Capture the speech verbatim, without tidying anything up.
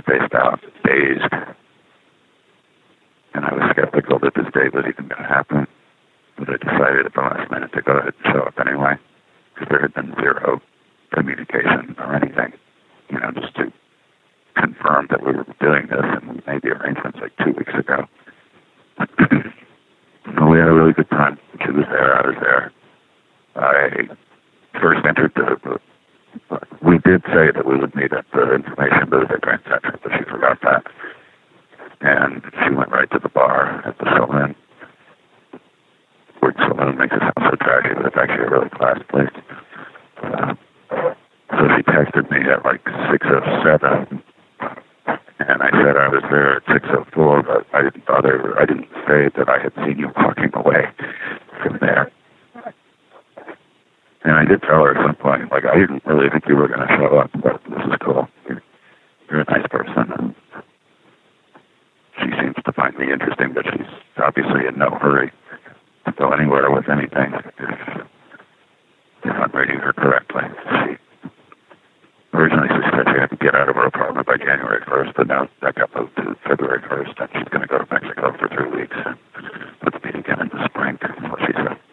spaced out, dazed. And I was skeptical that this date was even going to happen. But I decided at the last minute to go ahead and show up anyway, because there had been zero communication or anything, you know, just to confirm that we were doing this, and we made the arrangements like two weeks ago. So we had a really good time. She was there, I was there. I first entered the, we did say that we would meet at the information booth at Grand Central, but she forgot that. And she went right to the bar at the Saloon. Word Saloon makes it sound so trashy, but it's actually a really class place. Uh, so she texted me at like six oh seven, and I said I was there at six oh four, but I didn't bother, I didn't say that I had seen you walking away from there. And I did tell her at some point, like, I didn't really think you were going to show up, but this is cool. You're, you're a nice person, and she seems to find me interesting, but she's obviously in no hurry to go anywhere with anything if, if I'm reading her correctly. She originally she said she had to get out of her apartment by January first, but now that got moved to February first, and she's going to go to Mexico for three weeks. And let's meet again in the spring, is what she said.